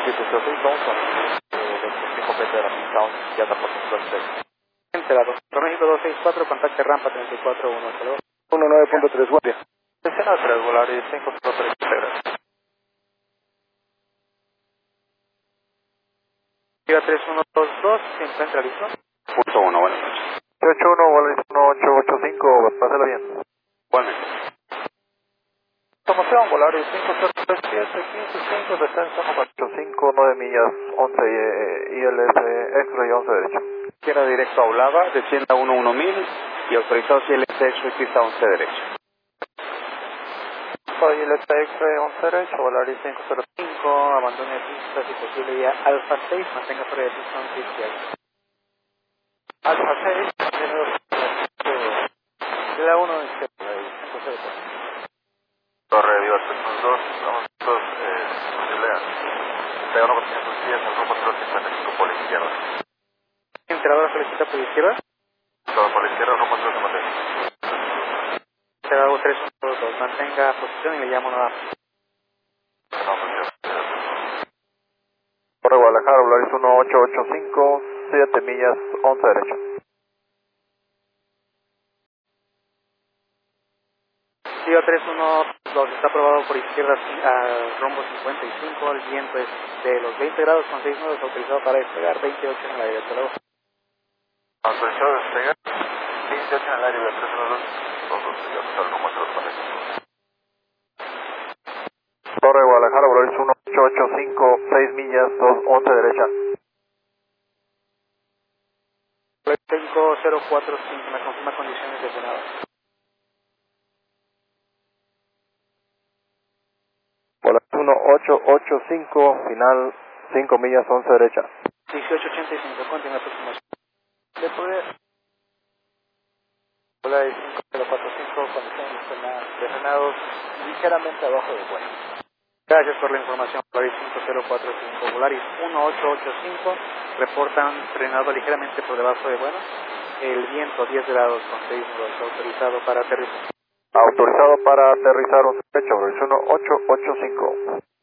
1706, vamos con el completo de la pista 11, ya está por 2-6. Enterado. México 264, contacte rampa 341, hasta luego. 19.3, guardia. Escena 3, Volaris 503, gracias. Viva 3122, se encuentra listo. Pulso 1, buenas noches. 81, Volaris 1885, pásala bien. Igualmente. Promoción, Volaris 537, 155, descenso 85, 9 millas, 11 ILS, X-ray 11 derecho. Izquierda directo a Olava, descienda 11000 y autorizado si el X-ray pista 11 derecho. Soy ILS X-ray 11 derecho, Volaris 505, Abandone pista si posible vía Alfa 6, mantenga fuera de pista 11 izquierda. Alfa 6, de la 1 izquierda, 504. Torre Viva 312, vamos todos, posible, pega 1 con 510, al rumbo 055 por la izquierda. Enteradora solicita por izquierda. Todo por la izquierda, rumbo 355. Enterado 312, mantenga posición y le llamo nuevamente. Torre Guadalajara, Volaris 1885, 7 millas, 11 derecho. Viva 312, está aprobado por izquierda al rumbo 55, el viento es de los 20 grados con 6 nudos, autorizado para despegar 28 en el aire, hasta luego. Autorizado a despegar, 28 en el área de 312, ya está el rumbo 045. Torre Guadalajara, Volaris 1885, 6 millas, 11 derecha. 5045, me confirma condiciones de frenado. Volaris 1885, final 5 millas, 11 derecha. 1885, continúa aproximación. De poder. Volaris 5045, condiciones de frenados ligeramente abajo de vuelo. Gracias por la información, Volaris 5045. Volaris 1885, reportan frenado ligeramente por debajo de bueno. El viento 10 grados con 6 nudos, autorizado para aterrizar. Autorizado para aterrizar un derecho, Volaris 1885.